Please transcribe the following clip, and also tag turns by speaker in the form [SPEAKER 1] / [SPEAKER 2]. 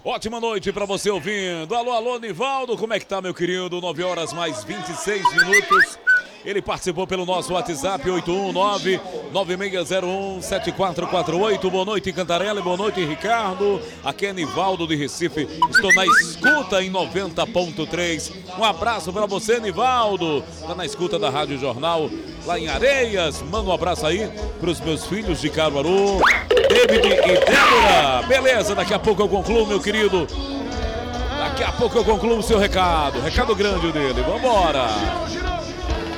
[SPEAKER 1] Ótima noite para você ouvindo. Alô, alô, Nivaldo, como é que tá, meu querido? 9 horas mais 26 minutos. Ele participou pelo nosso WhatsApp 819-9601-7448. Boa noite, Cantarela, boa noite, Ricardo. Aqui é Nivaldo de Recife. Estou na escuta em 90.3. Um abraço para você, Nivaldo. Está na escuta da Rádio Jornal lá em Areias. Manda um abraço aí para os meus filhos de Caruaru, David e Débora. Beleza, daqui a pouco eu concluo, meu querido. Daqui a pouco eu concluo o seu recado. Recado grande dele. Vambora.